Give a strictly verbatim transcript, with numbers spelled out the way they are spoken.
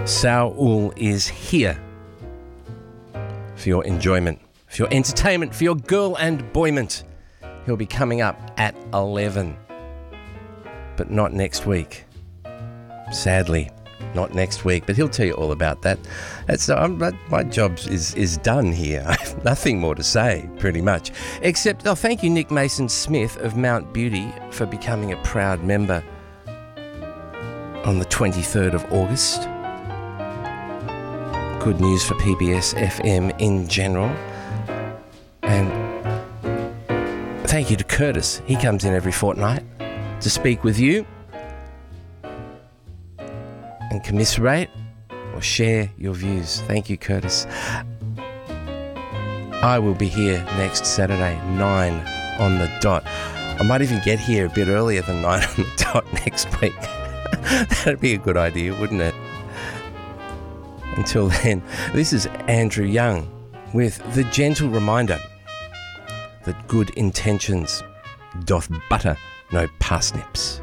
Saul is here for your enjoyment, for your entertainment, for your girl and boyment. He'll be coming up at eleven, but not next week. Sadly, not next week, but he'll tell you all about that. That's, um, my job is, is done here. I have nothing more to say, pretty much, except oh, thank you, Nick Mason-Smith of Mount Beauty, for becoming a proud member on the twenty-third of August. Good news for P B S F M in general. And thank you to Curtis. He comes in every fortnight to speak with you and commiserate or share your views. Thank you, Curtis. I will be here next Saturday, nine on the dot. I might even get here a bit earlier than nine on the dot next week. That'd be a good idea, wouldn't it? Until then, this is Andrew Young with the gentle reminder that good intentions doth butter no parsnips.